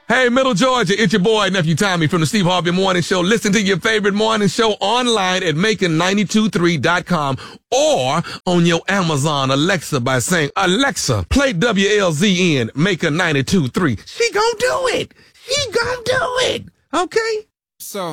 Hey, Middle Georgia, it's your boy, Nephew Tommy from the Steve Harvey Morning Show. Listen to your favorite morning show online at Macon923.com or on your Amazon Alexa by saying, Alexa, play WLZN Macon 92.3. She gonna do it. She gonna do it. Okay? So